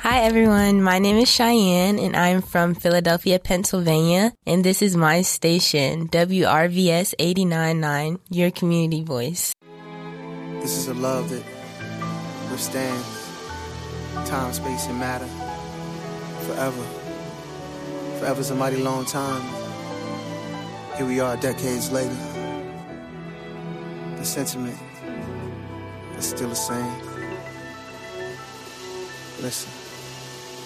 Hi everyone, my name is Cheyenne and I'm from Philadelphia, Pennsylvania, and this is my station, WRVS 89.9, your community voice. This is a love that withstands time, space, and matter forever. Forever's a mighty long time. Here we are decades later. The sentiment is still the same. Listen.